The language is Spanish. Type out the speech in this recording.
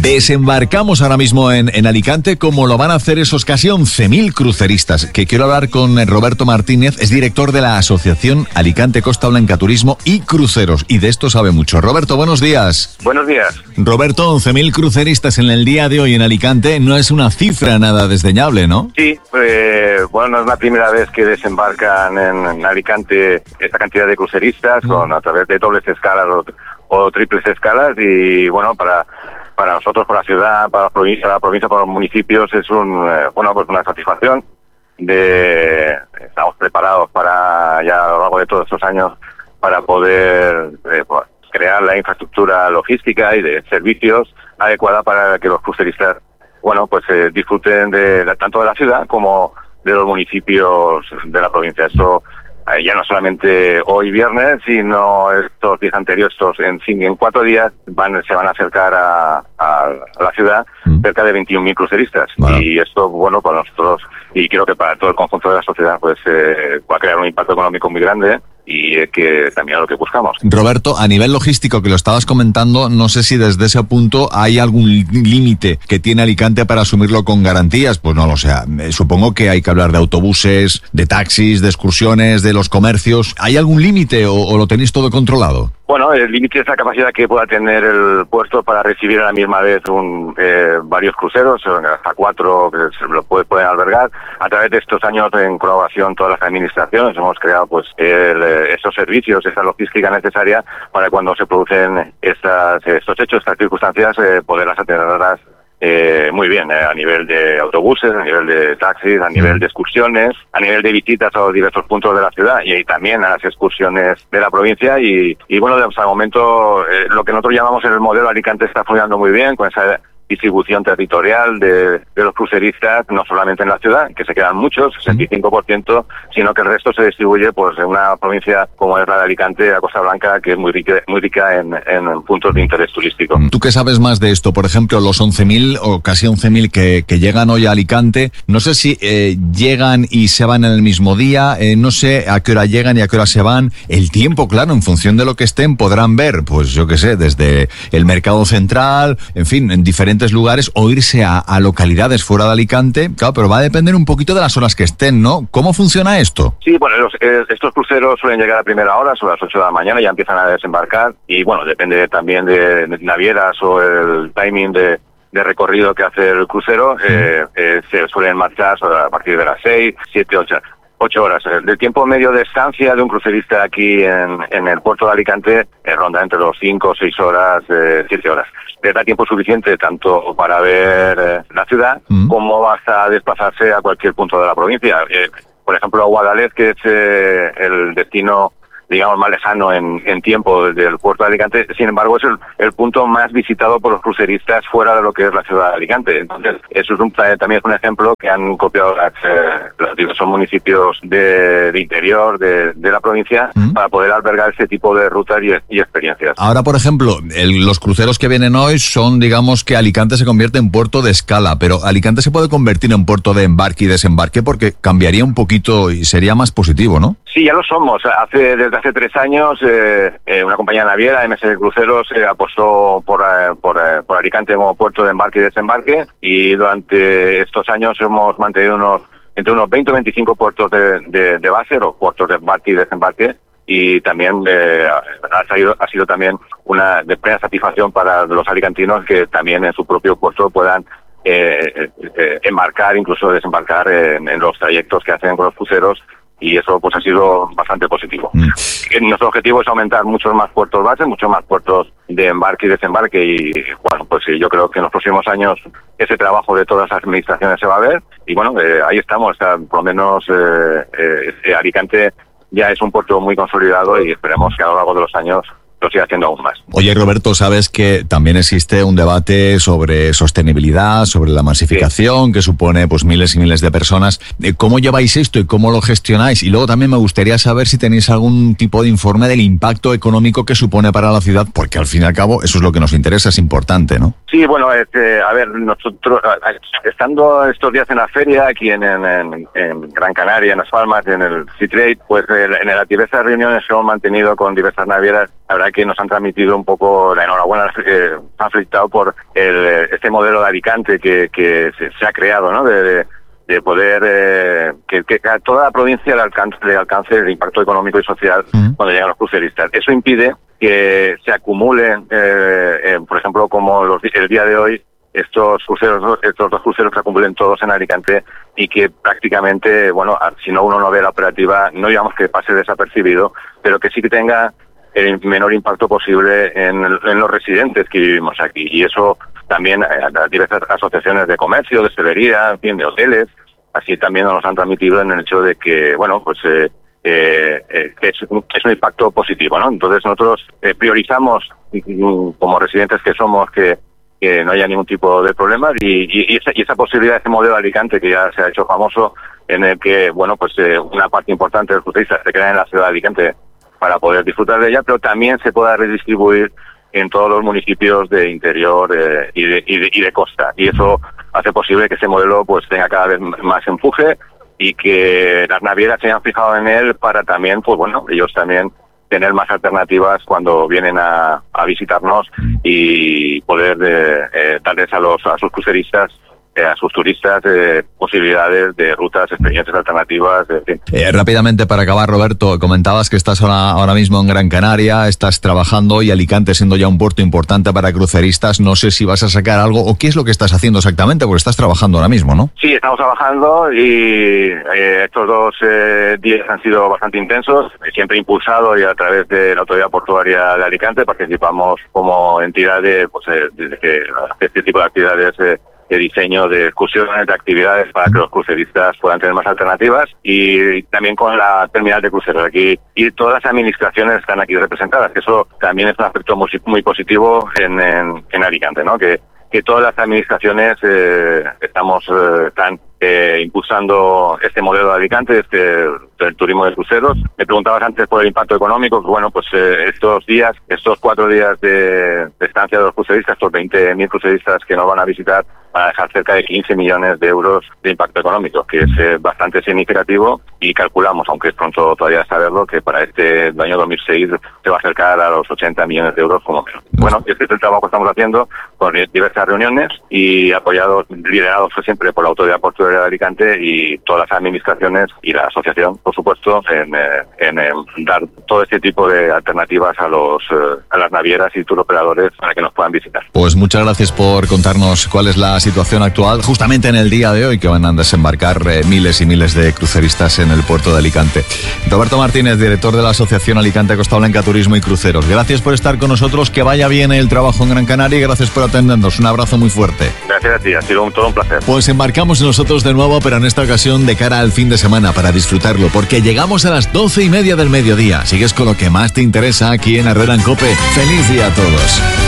Desembarcamos ahora mismo en Alicante, como lo van a hacer esos casi 11.000 cruceristas, que quiero hablar con Roberto Martínez, es director de la Asociación Alicante Costa Blanca Turismo y Cruceros, y de esto sabe mucho. Roberto, buenos días. Buenos días. Roberto, 11.000 cruceristas en el día de hoy en Alicante no es una cifra nada desdeñable, ¿no? Sí, bueno, no es la primera vez que desembarcan en Alicante esta cantidad de cruceristas, a través de dobles escalas o triples escalas, y bueno, para nosotros, por la ciudad, para la provincia, para los municipios, es pues una satisfacción. Estamos preparados para, ya a lo largo de todos estos años, para poder crear la infraestructura logística y de servicios adecuada para que los cruceristas, disfruten tanto de la ciudad como de los municipios de la provincia. Esto ya no solamente hoy viernes, sino estos días anteriores, en 4 días se van a acercar a la ciudad cerca de 21.000 cruceristas. Wow. Y esto, para nosotros, y creo que para todo el conjunto de la sociedad, va a crear un impacto económico muy grande, y que también es lo que buscamos. Roberto, a nivel logístico, que lo estabas comentando, no sé si desde ese punto hay algún límite que tiene Alicante para asumirlo con garantías. Pues no lo sé. Supongo que hay que hablar de autobuses, de taxis, de excursiones, de los comercios. ¿Hay algún límite o lo tenéis todo controlado? Bueno, el límite es la capacidad que pueda tener el puerto para recibir a la misma vez varios cruceros, hasta 4 que se lo pueden albergar. A través de estos años, en colaboración todas las administraciones, hemos creado esos servicios, esa logística necesaria para cuando se producen estos hechos, estas circunstancias, poderlas atenderlas muy bien, a nivel de autobuses, a nivel de taxis, a nivel de excursiones, a nivel de visitas a los diversos puntos de la ciudad y también a las excursiones de la provincia. Y hasta el momento, lo que nosotros llamamos el modelo Alicante está funcionando muy bien, con esa distribución territorial de los cruceristas, no solamente en la ciudad, que se quedan muchos, 65%, sino que el resto se distribuye en una provincia como es la de Alicante, la Costa Blanca, que es muy rica en puntos de interés turístico. ¿Tú qué sabes más de esto? Por ejemplo, los 11.000 o casi 11.000 que llegan hoy a Alicante, no sé si llegan y se van en el mismo día, no sé a qué hora llegan y a qué hora se van. El tiempo, claro, en función de lo que estén, podrán ver, yo qué sé, desde el mercado central, en fin, en diferentes lugares, o irse a localidades fuera de Alicante. Claro, pero va a depender un poquito de las horas que estén, ¿no? ¿Cómo funciona esto? Sí, estos cruceros suelen llegar a primera hora, sobre las 8 de la mañana, ya empiezan a desembarcar, y depende también de navieras o el timing de recorrido que hace el crucero. Se suelen marchar a partir de las 6, 7, 8 horas. El tiempo medio de estancia de un crucerista aquí en el puerto de Alicante ronda entre los 5, 6 horas, 7 horas. Les da tiempo suficiente tanto para ver la ciudad como hasta desplazarse a cualquier punto de la provincia. Por ejemplo, a Guadalest, que es el destino, digamos, más lejano en tiempo del puerto de Alicante, sin embargo, es el punto más visitado por los cruceristas fuera de lo que es la ciudad de Alicante. Entonces, eso es también es un ejemplo que han copiado los diversos municipios de interior de la provincia para poder albergar este tipo de rutas y experiencias. Ahora, por ejemplo, los cruceros que vienen hoy son, digamos, que Alicante se convierte en puerto de escala, pero Alicante se puede convertir en puerto de embarque y desembarque porque cambiaría un poquito y sería más positivo, ¿no? Sí, ya lo somos. Desde hace 3 años, una compañía naviera, MS Cruceros, apostó por Alicante como puerto de embarque y desembarque, y durante estos años hemos mantenido entre unos 20 o 25 puertos de base, o puertos de embarque y desembarque, y también ha sido también una de plena satisfacción para los alicantinos que también en su propio puerto puedan embarcar, incluso desembarcar en los trayectos que hacen con los cruceros. Y eso ha sido bastante positivo. Nuestro objetivo es aumentar muchos más puertos base, muchos más puertos de embarque y desembarque, y yo creo que en los próximos años ese trabajo de todas las administraciones se va a ver, y ahí estamos. Por lo menos Alicante ya es un puerto muy consolidado y esperemos que a lo largo de los años lo siga haciendo aún más. Oye, Roberto, sabes que también existe un debate sobre sostenibilidad, sobre la masificación, que supone miles y miles de personas. ¿Cómo lleváis esto y cómo lo gestionáis? Y luego también me gustaría saber si tenéis algún tipo de informe del impacto económico que supone para la ciudad, porque al fin y al cabo eso es lo que nos interesa, es importante, ¿no? Sí, bueno, a ver, nosotros, estando estos días en la feria, aquí en Gran Canaria, en Las Palmas, en el C-Trade, pues en las diversas reuniones que hemos mantenido con diversas navieras, la verdad que nos han transmitido un poco la enhorabuena, han felicitado por este modelo de Alicante que se ha creado, ¿no? De poder que a toda la provincia le alcance el impacto económico y social cuando llegan los cruceristas. Eso impide que se acumulen, por ejemplo, como el día de hoy, estos dos cruceros se acumulen todos en Alicante y que prácticamente, bueno, si no uno no ve la operativa, no digamos que pase desapercibido, pero que sí que tenga el menor impacto posible en los residentes que vivimos aquí. Y eso también las diversas asociaciones de comercio, de hostelería, en fin, de hoteles, así también nos han transmitido en el hecho de que, bueno, pues es un impacto positivo, ¿no? Entonces nosotros priorizamos, como residentes que somos, que no haya ningún tipo de problema y esa posibilidad, ese modelo de Alicante que ya se ha hecho famoso, en el que, bueno, pues una parte importante de los cruceristas se quedan en la ciudad de Alicante para poder disfrutar de ella, pero también se pueda redistribuir en todos los municipios de interior y de costa. Y eso hace posible que ese modelo pues tenga cada vez más empuje y que las navieras se hayan fijado en él para también, pues bueno, ellos también tener más alternativas cuando vienen a visitarnos y poder darles a sus cruceristas, a sus turistas, posibilidades de rutas, experiencias alternativas, en fin. Rápidamente para acabar, Roberto, comentabas que estás ahora mismo en Gran Canaria, estás trabajando y Alicante siendo ya un puerto importante para cruceristas. No sé si vas a sacar algo o qué es lo que estás haciendo exactamente, porque estás trabajando ahora mismo, ¿no? Sí, estamos trabajando y estos 2 días han sido bastante intensos, siempre impulsado y a través de la Autoridad Portuaria de Alicante. Participamos como entidad de este tipo de actividades de diseño de excursiones, de actividades para que los cruceristas puedan tener más alternativas y también con la terminal de cruceros aquí y todas las administraciones están aquí representadas, que eso también es un aspecto muy positivo en Alicante, ¿no? Que todas las administraciones están impulsando este modelo de Alicante, del turismo de cruceros. Me preguntabas antes por el impacto económico. Bueno, pues estos 4 días de estancia de los cruceristas, estos 20.000 cruceristas que nos van a visitar, van a dejar cerca de 15 millones de euros de impacto económico, que es bastante significativo y calculamos, aunque es pronto todavía saberlo, que para este año 2006 se va a acercar a los 80 millones de euros como menos. Bueno, este es el trabajo que estamos haciendo con diversas reuniones y liderados siempre por la Autoridad Portuaria de Alicante y todas las administraciones y la asociación, por supuesto, en dar todo este tipo de alternativas a las navieras y turoperadores para que nos puedan visitar. Pues muchas gracias por contarnos cuál es la situación actual, justamente en el día de hoy que van a desembarcar miles y miles de cruceristas en el puerto de Alicante. Roberto Martínez, director de la Asociación Alicante Costa Blanca Turismo y Cruceros. Gracias por estar con nosotros, que vaya bien el trabajo en Gran Canaria y gracias por atendernos. Un abrazo muy fuerte. Gracias a ti, ha sido todo un placer. Pues embarcamos nosotros de nuevo, pero en esta ocasión de cara al fin de semana para disfrutarlo, porque llegamos a las 12:30 del mediodía. Sigues con lo que más te interesa aquí en Herrera en COPE. ¡Feliz día a todos!